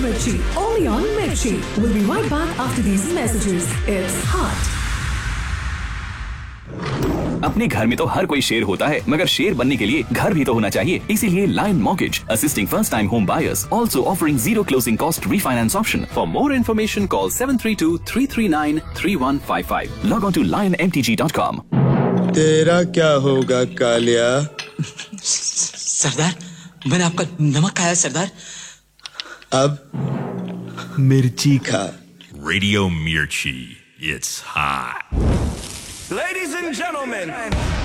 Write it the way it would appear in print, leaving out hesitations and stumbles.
Mirchi, only on Mirchi. We'll be right back after these messages. It's hot. अपने घर में तो हर कोई शेर होता है, मगर शेर बनने के लिए घर भी तो होना चाहिए। इसीलिए lion mortgage assisting first time home buyers, also offering zero closing cost refinance option. For more information call 7323393155। Log on to lionmtg.com। तेरा क्या होगा कालिया? सरदार, मैंने आपका नमक खाया सरदार। अब मिर्ची खा। Radio Mirchi. It's hot. Ladies and gentlemen,